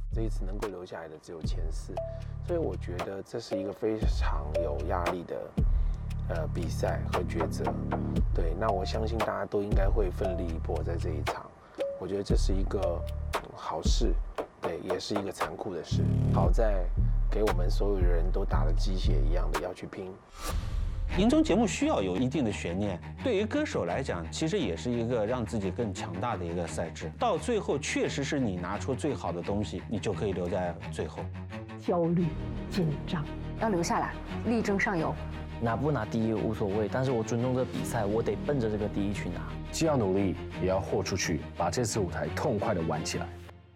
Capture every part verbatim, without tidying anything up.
这一次能够留下来的只有前四，所以我觉得这是一个非常有压力的呃比赛和抉择。对，那我相信大家都应该会奋力一搏在这一场。我觉得这是一个、嗯、好事，对，也是一个残酷的事。好在给我们所有人都打了鸡血一样的要去拼。 银综节目需要有一定的悬念，对于歌手来讲，其实也是一个让自己更强大的一个赛制。到最后，确实是你拿出最好的东西，你就可以留在最后。 焦虑、紧张， 要留下来，力争上游。 拿不拿第一无所谓，但是我尊重这比赛，我得奔着这个第一去拿。 既要努力，也要豁出去，把这次舞台痛快的玩起来。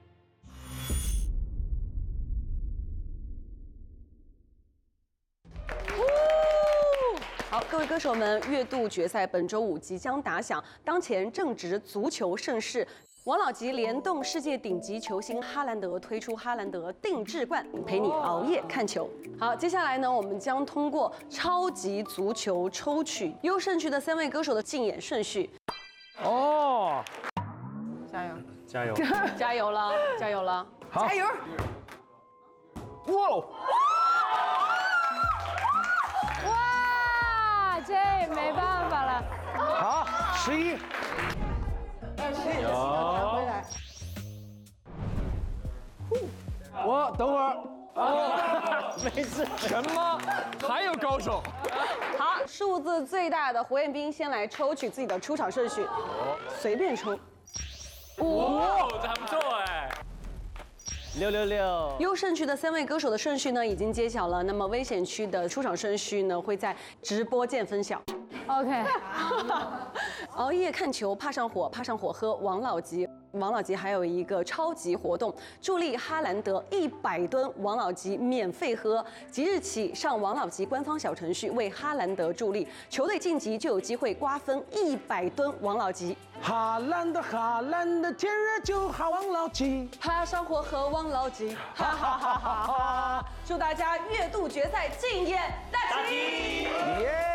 好，各位歌手们，月度决赛本周五即将打响。当前正值足球盛世，王老吉联动世界顶级球星哈兰德推出哈兰德定制罐，陪你熬夜看球。好，接下来呢，我们将通过超级足球抽取优胜区的三位歌手的竞演顺序。 哦， 加油！ 加油！ 加油了！加油了！ 好， 加油！ 哇！ 这没办法了。 好，十一。有。我等会儿。哦，没事。什么？还有高手？ 好，数字最大的胡彦斌先来抽取自己的出场顺序，随便抽。 哇，这还不错哎。 六六六。 优胜区的三位歌手的顺序呢已经揭晓了，那么危险区的出场顺序呢会在直播间分晓。 OK。 熬夜看球，怕上火，怕上火喝王老吉。王老吉还有一个超级活动，助力哈兰德一百吨王老吉免费喝。即日起上王老吉官方小程序为哈兰德助力，球队晋级就有机会瓜分一百吨王老吉。 哈兰德，哈兰德，天热就好王老吉， 怕上火喝王老吉，哈哈哈哈哈！祝大家月度决赛竞演大吉！ 耶！